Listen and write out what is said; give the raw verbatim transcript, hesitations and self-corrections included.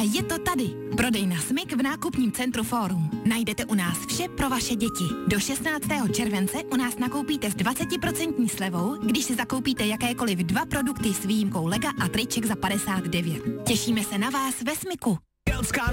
je to tady. Prodejna Smyk v nákupním centru Fórum. Najdete u nás vše pro vaše děti. Do šestnáctého července u nás nakoupíte s dvacet procent slevou, když si zakoupíte jakékoliv dva produkty s výjimkou lega a triček za padesát devět. Těšíme se na vás ve Smyku. Gelská